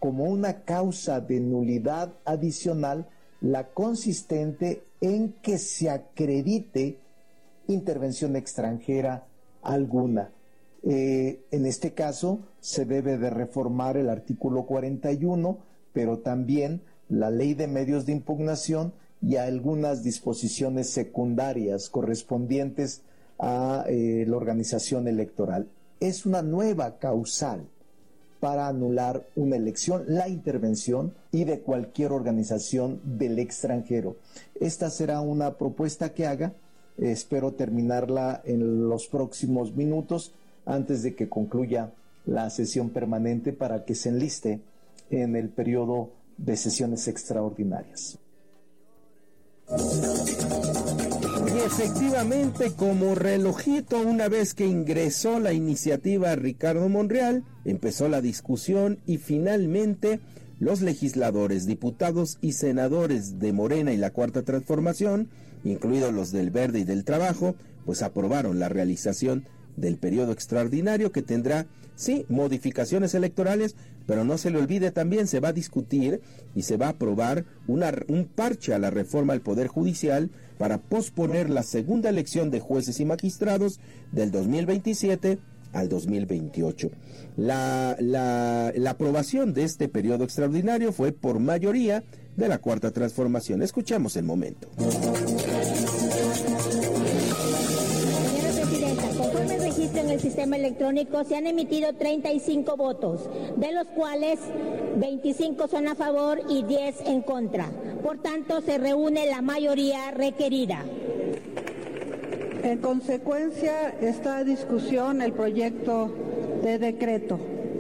como una causa de nulidad adicional la consistente en que se acredite intervención extranjera alguna. En este caso se debe de reformar el artículo 41, pero también la ley de medios de impugnación y algunas disposiciones secundarias correspondientes a la organización electoral. Es una nueva causal para anular una elección, la intervención y de cualquier organización del extranjero. Esta será una propuesta que haga, espero terminarla en los próximos minutos antes de que concluya la sesión permanente para que se enliste en el periodo de sesiones extraordinarias. Y efectivamente, como relojito, una vez que ingresó la iniciativa Ricardo Monreal, empezó la discusión y finalmente los legisladores, diputados y senadores de Morena y la Cuarta Transformación, incluidos los del Verde y del Trabajo, pues aprobaron la realización del periodo extraordinario que tendrá, sí, modificaciones electorales, pero no se le olvide también, se va a discutir y se va a aprobar un parche a la reforma al Poder Judicial para posponer la segunda elección de jueces y magistrados del 2027 al 2028. La aprobación de este periodo extraordinario fue por mayoría de la Cuarta Transformación. Escuchemos el momento. Conforme el registro en el sistema electrónico, se han emitido 35 votos, de los cuales 25 son a favor y 10 en contra. Por tanto, se reúne la mayoría requerida. En consecuencia, está a discusión el proyecto de decreto.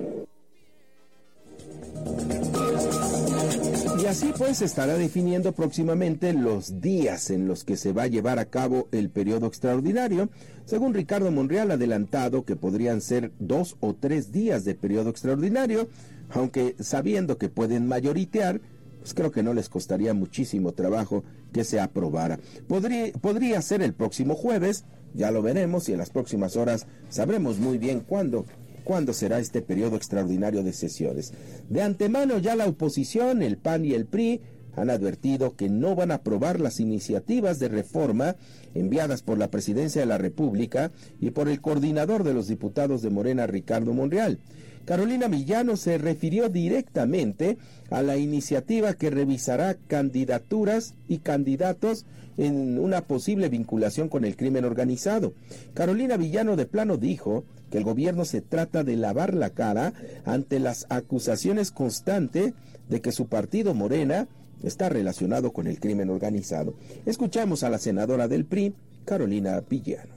Y así pues se estará definiendo próximamente los días en los que se va a llevar a cabo el periodo extraordinario. Según Ricardo Monreal, adelantado que podrían ser 2 o 3 días de periodo extraordinario, aunque sabiendo que pueden mayoritear, pues creo que no les costaría muchísimo trabajo que se aprobara. Podría ser el próximo jueves, ya lo veremos, y en las próximas horas sabremos muy bien cuándo será este periodo extraordinario de sesiones. De antemano ya la oposición, el PAN y el PRI, han advertido que no van a aprobar las iniciativas de reforma enviadas por la Presidencia de la República y por el coordinador de los diputados de Morena, Ricardo Monreal. Carolina Villano se refirió directamente a la iniciativa que revisará candidaturas y candidatos en una posible vinculación con el crimen organizado. Carolina Villano de plano dijo que el gobierno se trata de lavar la cara ante las acusaciones constantes de que su partido Morena está relacionado con el crimen organizado. Escuchamos a la senadora del PRI, Carolina Villano.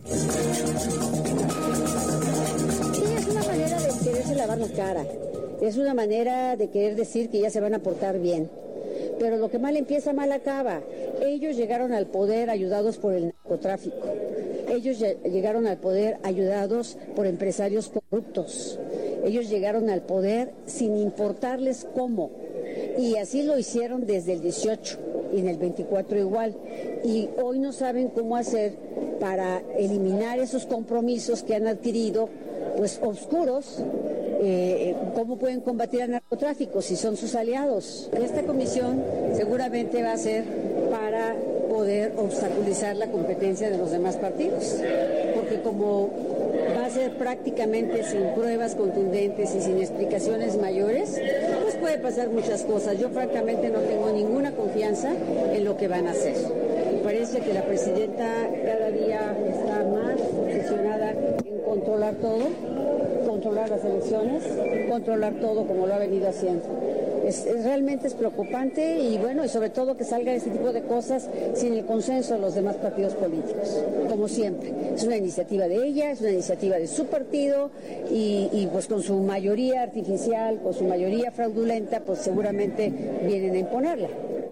Quererse lavar la cara, es una manera de querer decir que ya se van a portar bien, pero lo que mal empieza mal acaba. Ellos llegaron al poder ayudados por el narcotráfico, ellos llegaron al poder ayudados por empresarios corruptos, ellos llegaron al poder sin importarles cómo, y así lo hicieron desde el 18 y en el 24 igual, y hoy no saben cómo hacer para eliminar esos compromisos que han adquirido, pues oscuros. ¿Cómo pueden combatir al narcotráfico si son sus aliados? Esta comisión seguramente va a ser para poder obstaculizar la competencia de los demás partidos, porque como va a ser prácticamente sin pruebas contundentes y sin explicaciones mayores, pues puede pasar muchas cosas. Yo francamente no tengo ninguna confianza en lo que van a hacer. Me parece que la presidenta cada día está más obsesionada en controlar todo, controlar las elecciones, controlar todo como lo ha venido haciendo. Realmente es preocupante y bueno, y sobre todo que salga este tipo de cosas sin el consenso de los demás partidos políticos, como siempre. Es una iniciativa de ella, es una iniciativa de su partido y pues con su mayoría artificial, con su mayoría fraudulenta, pues seguramente vienen a imponerla.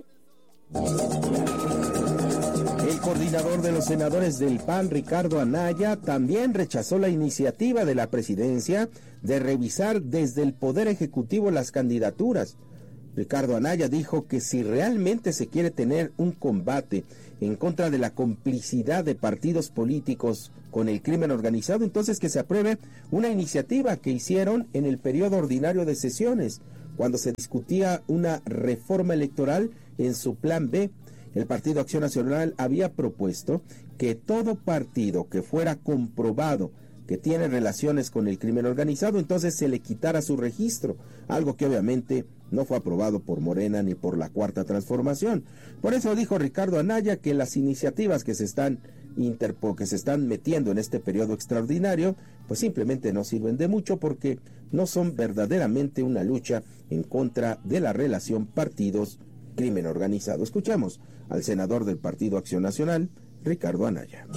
El coordinador de los senadores del PAN, Ricardo Anaya, también rechazó la iniciativa de la presidencia de revisar desde el Poder Ejecutivo las candidaturas. Ricardo Anaya dijo que si realmente se quiere tener un combate en contra de la complicidad de partidos políticos con el crimen organizado, entonces que se apruebe una iniciativa que hicieron en el periodo ordinario de sesiones. cuando se discutía una reforma electoral en su plan B. El Partido Acción Nacional había propuesto que todo partido que fuera comprobado que tiene relaciones con el crimen organizado, entonces se le quitara su registro, algo que obviamente no fue aprobado por Morena ni por la Cuarta Transformación. Por eso dijo Ricardo Anaya que las iniciativas que se están metiendo en este periodo extraordinario, pues simplemente no sirven de mucho porque no son verdaderamente una lucha en contra de la relación partidos-crimen organizado. Escuchamos al senador del Partido Acción Nacional, Ricardo Anaya.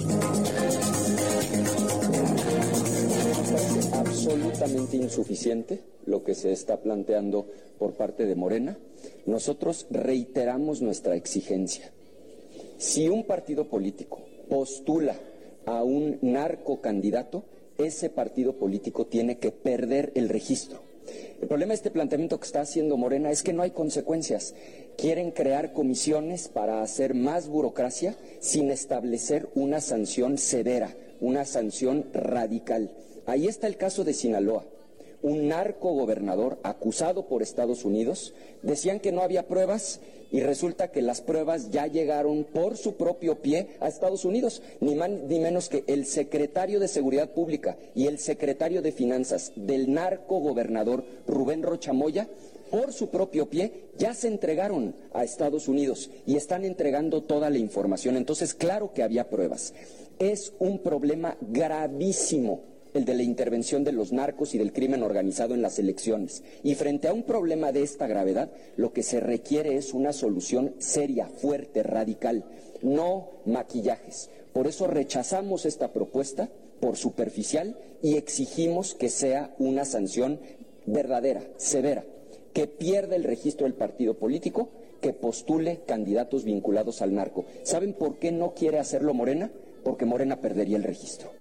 Absolutamente insuficiente lo que se está planteando por parte de Morena. Nosotros reiteramos nuestra exigencia. Si un partido político postula a un narcocandidato, ese partido político tiene que perder el registro. El problema de este planteamiento que está haciendo Morena es que no hay consecuencias. Quieren crear comisiones para hacer más burocracia sin establecer una sanción severa, una sanción radical. Ahí está el caso de Sinaloa. Un narcogobernador acusado por Estados Unidos, decían que no había pruebas y resulta que las pruebas ya llegaron por su propio pie a Estados Unidos, ni más ni menos que el secretario de Seguridad Pública y el secretario de Finanzas del narcogobernador Rubén Rocha Moya, por su propio pie, ya se entregaron a Estados Unidos y están entregando toda la información. Entonces, claro que había pruebas. Es un problema gravísimo el de la intervención de los narcos y del crimen organizado en las elecciones. Y frente a un problema de esta gravedad, lo que se requiere es una solución seria, fuerte, radical, no maquillajes. Por eso rechazamos esta propuesta por superficial y exigimos que sea una sanción verdadera, severa, que pierda el registro del partido político, que postule candidatos vinculados al narco. ¿Saben por qué no quiere hacerlo Morena? Porque Morena perdería el registro.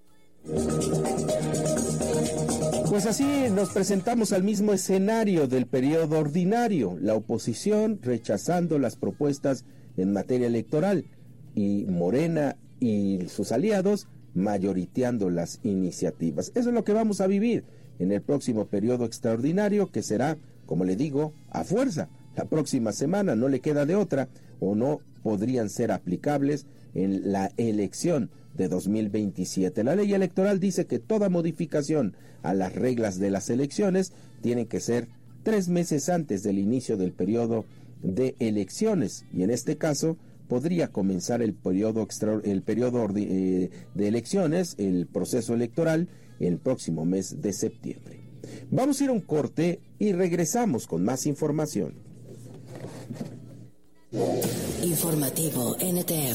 Pues así nos presentamos al mismo escenario del periodo ordinario, la oposición rechazando las propuestas en materia electoral y Morena y sus aliados mayoriteando las iniciativas. Eso es lo que vamos a vivir en el próximo periodo extraordinario, que será, como le digo, a fuerza. La próxima semana no le queda de otra, o no podrían ser aplicables en la elección de 2027. La ley electoral dice que toda modificación a las reglas de las elecciones tiene que ser 3 meses antes del inicio del periodo de elecciones, y en este caso podría comenzar el periodo de elecciones, el proceso electoral, el próximo mes de septiembre. Vamos a ir a un corte y regresamos con más información. Informativo NTR.